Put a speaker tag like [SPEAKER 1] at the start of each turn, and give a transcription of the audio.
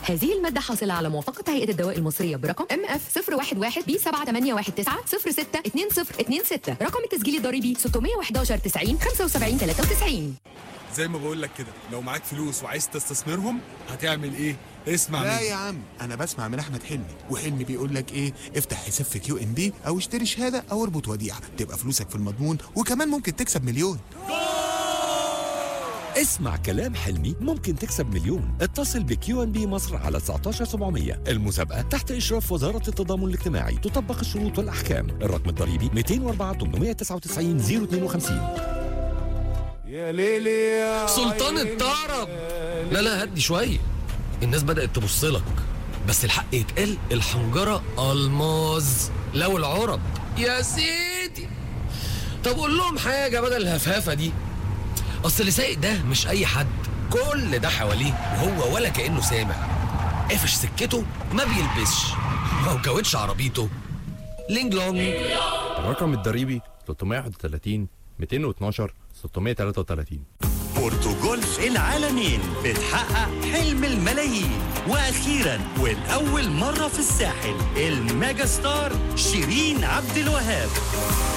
[SPEAKER 1] هذه المادة حاصلة على موافقة هيئة الدواء المصرية برقم MF 011B7816-062026. رقم التسجيل الضريبي 611 90 75 93.
[SPEAKER 2] زي ما بقول لك كده، لو معاك فلوس وعايز تستثمرهم هتعمل ايه؟ اسمع
[SPEAKER 3] لا
[SPEAKER 2] مني.
[SPEAKER 3] يا عم، انا بسمع من احمد حلمي، وحلمي بيقول لك ايه؟ افتح حساب في QNB او اشتري شهاده او اربط وديعه، تبقى فلوسك في المضمون وكمان ممكن تكسب مليون.
[SPEAKER 4] اسمع كلام حلمي، ممكن تكسب مليون. اتصل بQNB مصر على 19700. المسابقة تحت إشراف وزارة التضامن الاجتماعي، تطبق الشروط والأحكام. الرقم الضريبي 204 899 052.
[SPEAKER 3] يا ليلي يا
[SPEAKER 5] سلطان الطرب. لا هدي شوية، الناس بدأت تبص لك، بس الحق يتقال، الحنجرة ألماظ لو العرب يا سيدي. طب قول لهم حاجة بدل الهفافة دي، أصل اللي سايق ده مش أي حد، كل ده حواليه وهو ولا كأنه سامع. قافش سكته ما بيلبسش، هو كاوتش عربيته لينج لونج.
[SPEAKER 6] الرقم الضريبي 331 212 633.
[SPEAKER 7] بورتوجولف العالمين بتحقق حلم الملايين، واخيرا والاول مره في الساحل الميجا ستار شيرين عبد الوهاب.